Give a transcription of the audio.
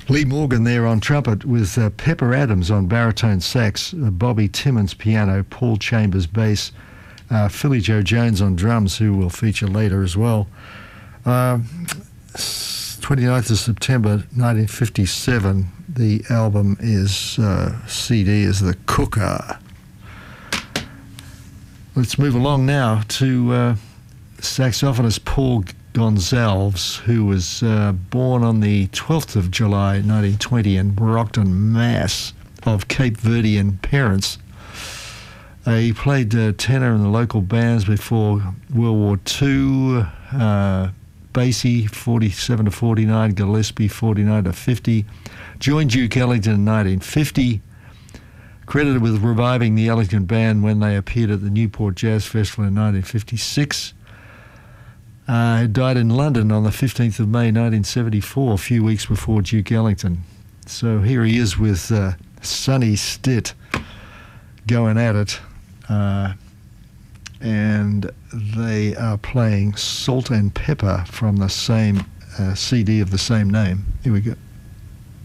Lee Morgan there on trumpet with Pepper Adams on baritone sax, Bobby Timmons piano, Paul Chambers bass, Philly Joe Jones on drums, who will feature later as well. 29th of September 1957, the album is, CD is The Cooker. Let's move along now to saxophonist Paul Gonsalves, who was born on the 12th of July 1920 in Brockton, Mass, of Cape Verdean parents. He played tenor in the local bands before World War II, Basie 47 to 49, Gillespie 49 to 50. Joined Duke Ellington in 1950. Credited with reviving the Ellington Band when they appeared at the Newport Jazz Festival in 1956. Died in London on the 15th of May 1974, a few weeks before Duke Ellington. So here he is with Sonny Stitt going at it. And they are playing Salt and Pepper from the same CD of the same name. Here we go.